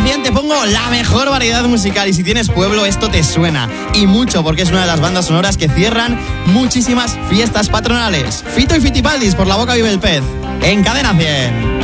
100 te pongo la mejor variedad musical y si tienes pueblo esto te suena. Y mucho porque es una de las bandas sonoras que cierran muchísimas fiestas patronales. Fito y Fitipaldis por La Boca Vive el Pez. En Cadena 100.